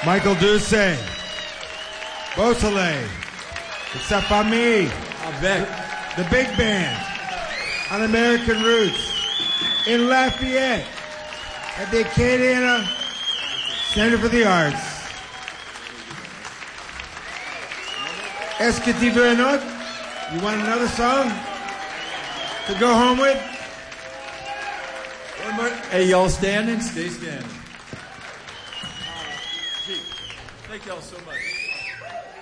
Michael Duce, Beausoleil, Sa Famille, Avec, the big band, on American Roots, in Lafayette, at the Acadiana Center for the Arts. Est-ce que tu veux un autre? You want another song to go home with? one more. Hey, y'all standing? Stay standing. Thank y'all so much.